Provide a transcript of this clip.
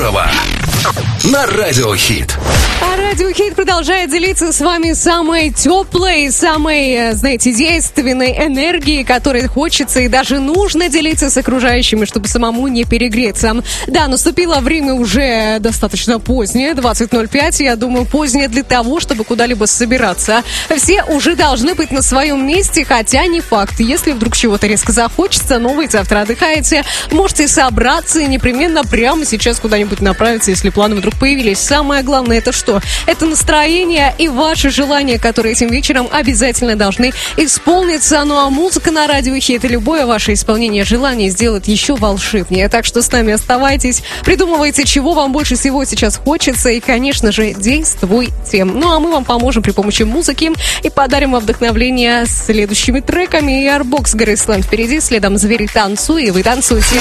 Киркорова на Радио Хит. А Радио Хит продолжает делиться с вами самой теплой, самой, знаете, действенной энергией, которой хочется и даже нужно делиться с окружающими, чтобы самому не перегреться. Да, наступило время уже достаточно позднее, 20:05. Я думаю, позднее для того, чтобы куда-либо собираться. Все уже должны быть на своем месте, хотя не факт. Если вдруг чего-то резко захочется, но вы завтра отдыхаете, можете собраться и непременно прямо сейчас куда-нибудь направиться, если планы вдруг появились. Самое главное, это что? Это настроение и ваши желания, которые этим вечером обязательно должны исполниться. Ну а музыка на Радио Хит и любое ваше исполнение желаний сделает еще волшебнее. Так что с нами оставайтесь, придумывайте, чего вам больше всего сейчас хочется и, конечно же, действуйте. Ну а мы вам поможем при помощи музыки и подарим вам вдохновление следующими треками. И Airbox Graceland впереди, следом Звери танцуй, и вы танцуйте.